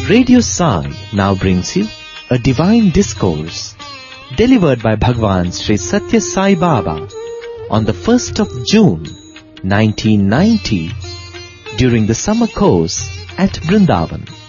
Radio Sai now brings you a divine discourse delivered by Bhagwan Sri Satya Sai Baba on the 1st of June 1990 during the summer course at Vrindavan.